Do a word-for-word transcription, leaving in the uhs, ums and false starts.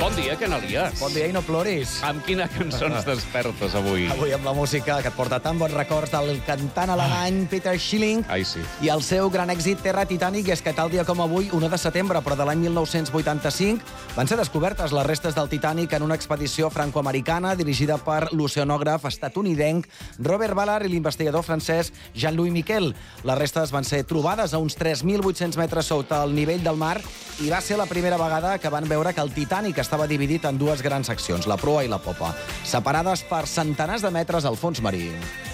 Bon dia, Canalies. Bon dia i no ploris. Amb quina cançó ens despertes avui? Avui amb la música que et porta tan bons records del cantant alemany Peter Schilling Ai, sí. i el seu gran èxit Terra Titanic. És que tal dia com avui, un de setembre, però de l'any mil nou-cents vuitanta-cinc, van ser descobertes les restes del Titanic en una expedició franco-americana dirigida per l'oceanògraf estatunidenc Robert Ballard i l'investigador francès Jean-Louis Miquel. Les restes van ser trobades a uns tres mil vuit-cents metres sota el nivell del mar i va ser la primera vegada que van veure que el Titanic estava dividit en dues grans seccions, la proa i la popa, separades per centenars de metres al fons marí.